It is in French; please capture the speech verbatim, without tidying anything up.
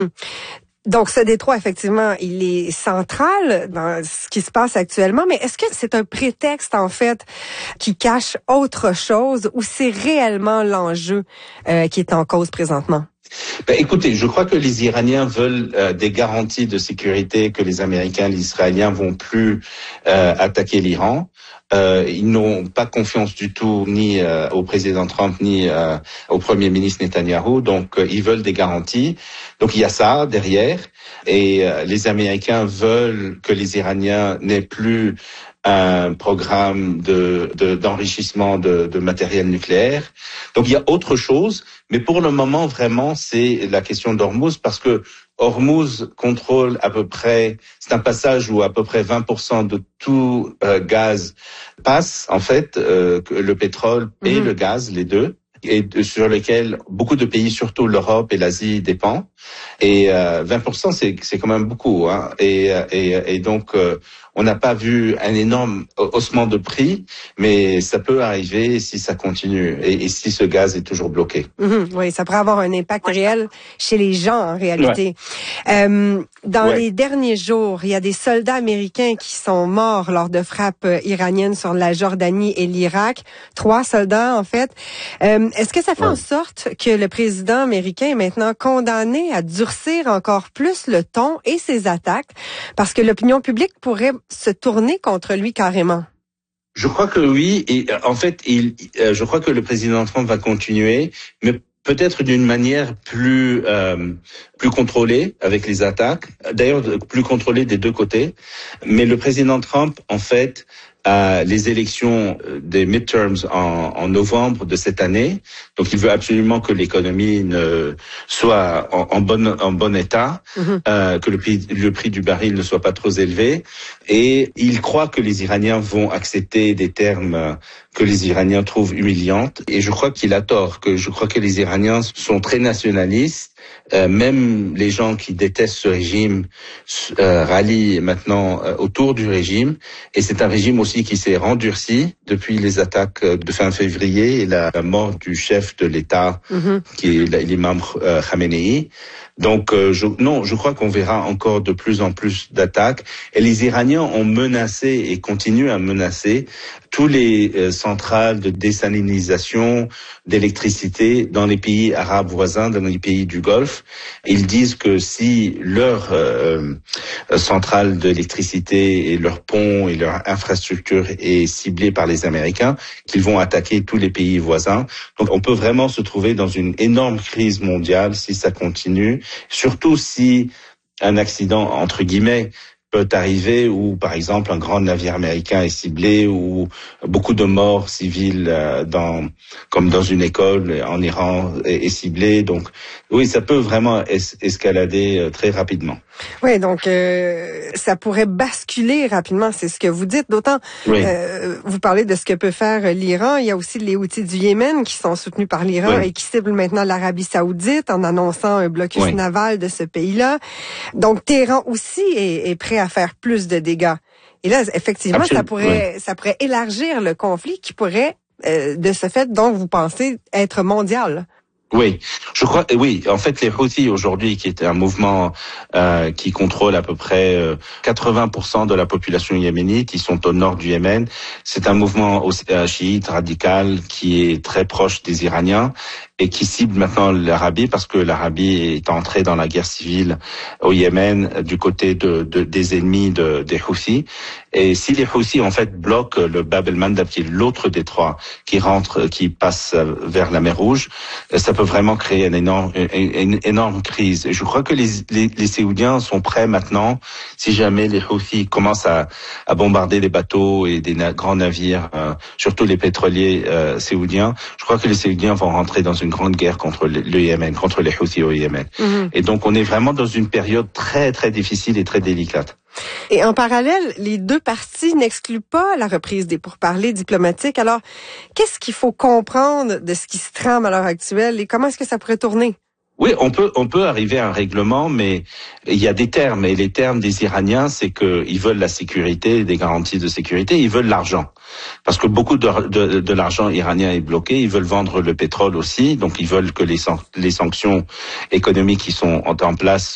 Donc, ce détroit, effectivement, il est central dans ce qui se passe actuellement, mais est-ce que c'est un prétexte, en fait, qui cache autre chose ou c'est réellement l'enjeu euh, qui est en cause présentement? Ben, écoutez, je crois que les Iraniens veulent euh, des garanties de sécurité que les Américains et les Israéliens vont plus euh, attaquer l'Iran. Euh, ils n'ont pas confiance du tout ni euh, au président Trump ni euh, au premier ministre Netanyahou, donc euh, ils veulent des garanties. Donc il y a ça derrière, et euh, les Américains veulent que les Iraniens n'aient plus un programme de, de d'enrichissement de, de matériel nucléaire. Donc il y a autre chose, mais pour le moment vraiment c'est la question d'Ormuz, parce que Ormuz contrôle à peu près, c'est un passage où à peu près vingt pour cent de tout euh, gaz passe, en fait, euh, le pétrole et mmh. le gaz, les deux, et de, sur lesquels beaucoup de pays, surtout l'Europe et l'Asie, dépendent. Et euh, vingt pour cent, c'est, c'est quand même beaucoup. Hein. Et, et, et donc, euh, on n'a pas vu un énorme haussement de prix, mais ça peut arriver si ça continue et, et si ce gaz est toujours bloqué. Mmh, oui, ça pourrait avoir un impact réel chez les gens, en réalité. Ouais. Euh, dans ouais. les derniers jours, il y a des soldats américains qui sont morts lors de frappes iraniennes sur la Jordanie et l'Irak. Trois soldats, en fait. Euh, est-ce que ça fait ouais. en sorte que le président américain est maintenant condamné à durcir encore plus le ton et ses attaques, parce que l'opinion publique pourrait se tourner contre lui carrément? Je crois que oui, et en fait, il, je crois que le président Trump va continuer, mais peut-être d'une manière plus euh, plus contrôlée avec les attaques, d'ailleurs plus contrôlée des deux côtés. Mais le président Trump, en fait, à les élections des midterms en, en novembre de cette année. Donc, il veut absolument que l'économie ne soit en, en bon en bon état, mm-hmm. euh, que le prix, le prix du baril ne soit pas trop élevé. Et il croit que les Iraniens vont accepter des termes que les Iraniens trouvent humiliantes. Et je crois qu'il a tort, que je crois que les Iraniens sont très nationalistes. Euh, même les gens qui détestent ce régime euh, rallient maintenant euh, autour du régime. Et c'est un régime aussi qui s'est rendurci depuis les attaques de fin février et la, la mort du chef de l'État, mm-hmm. qui est l'imam euh, Khamenei. Donc, euh, je, non, je crois qu'on verra encore de plus en plus d'attaques. Et les Iraniens ont menacé et continuent à menacer tous les euh, centrales de désalinisation d'électricité dans les pays arabes voisins, dans les pays du Golfe. Ils disent que si leur euh, centrale d'électricité et leur pont et leur infrastructure est ciblée par les Américains, qu'ils vont attaquer tous les pays voisins. Donc, on peut vraiment se trouver dans une énorme crise mondiale si ça continue, surtout si un accident, entre guillemets, peut arriver où, par exemple, un grand navire américain est ciblé ou beaucoup de morts civiles dans, comme dans une école en Iran est, est ciblé. Donc, oui, ça peut vraiment es- escalader très rapidement. Oui, donc euh, ça pourrait basculer rapidement, c'est ce que vous dites. D'autant, oui. euh, vous parlez de ce que peut faire l'Iran. Il y a aussi les Houthis du Yémen qui sont soutenus par l'Iran oui. et qui ciblent maintenant l'Arabie Saoudite en annonçant un blocus oui. naval de ce pays-là. Donc, Téhéran aussi est, est prêt à faire plus de dégâts. Et là, effectivement, Absolument. ça pourrait, oui. ça pourrait élargir le conflit qui pourrait, euh, de ce fait, donc, vous pensez être mondial. Oui, je crois. Oui, en fait, les Houthis aujourd'hui, qui est un mouvement euh, qui contrôle à peu près euh, quatre-vingts pour cent de la population yéménite, ils sont au nord du Yémen. C'est un mouvement euh, chiite radical qui est très proche des Iraniens et qui cible maintenant l'Arabie parce que l'Arabie est entrée dans la guerre civile au Yémen du côté de, de des ennemis de, des Houthis. Et si les Houthis en fait bloquent le Bab el-Mandab, qui est l'autre détroit qui rentre, qui passe vers la mer Rouge, ça peut vraiment créer une énorme, une, une énorme crise. Et je crois que les, les, les Saoudiens sont prêts maintenant, si jamais les Houthis commencent à, à bombarder les bateaux et des na- grands navires, euh, surtout les pétroliers euh, saoudiens. Je crois que les Saoudiens vont rentrer dans une grande guerre contre le, le Yémen, contre les Houthis au Yémen. Mm-hmm. Et donc on est vraiment dans une période très très difficile et très délicate. Et en parallèle, les deux parties n'excluent pas la reprise des pourparlers diplomatiques. Alors, qu'est-ce qu'il faut comprendre de ce qui se trame à l'heure actuelle et comment est-ce que ça pourrait tourner? Oui, on peut on peut arriver à un règlement, mais il y a des termes. Et les termes des Iraniens, c'est que ils veulent la sécurité, des garanties de sécurité, ils veulent l'argent. Parce que beaucoup de, de, de l'argent iranien est bloqué, ils veulent vendre le pétrole aussi, donc ils veulent que les, les sanctions économiques qui sont en place